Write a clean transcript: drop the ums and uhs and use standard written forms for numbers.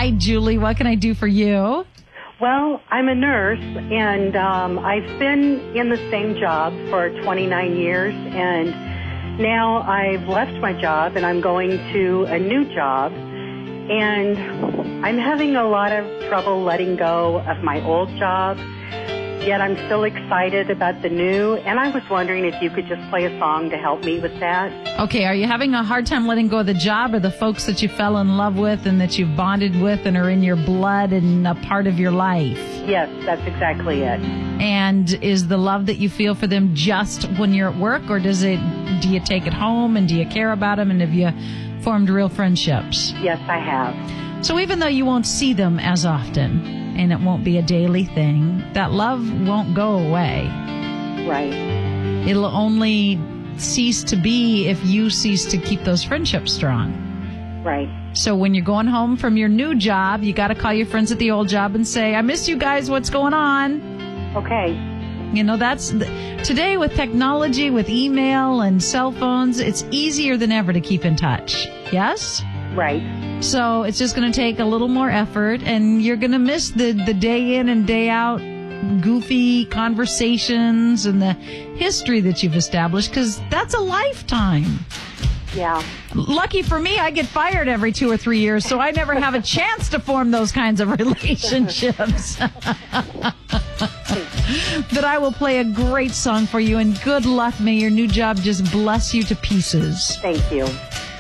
Hi, Julie. What can I do for you? Well, I'm a nurse, and I've been in the same job for 29 years, and now I've left my job, and I'm going to a new job, and I'm having a lot of trouble letting go of my old job, yet I'm still excited about the new, and I was wondering if you could just play a song to help me with that. Okay, are you having a hard time letting go of the job or the folks that you fell in love with and that you've bonded with and are in your blood and a part of your life? Yes, that's exactly it. And is the love that you feel for them just when you're at work, or do you take it home and do you care about them, and have you formed real friendships? Yes, I have. So even though you won't see them as often and it won't be a daily thing, that love won't go away. Right. It'll only cease to be if you cease to keep those friendships strong. Right. So when you're going home from your new job, you got to call your friends at the old job and say, I miss you guys. What's going on? Okay. You know, today with technology, with email and cell phones, it's easier than ever to keep in touch. Yes? Right. So it's just going to take a little more effort, and you're going to miss the day in and day out goofy conversations and the history that you've established, because that's a lifetime. Yeah. Lucky for me, I get fired every 2 or 3 years, so I never have a chance to form those kinds of relationships. But I will play a great song for you, and good luck. May your new job just bless you to pieces. Thank you.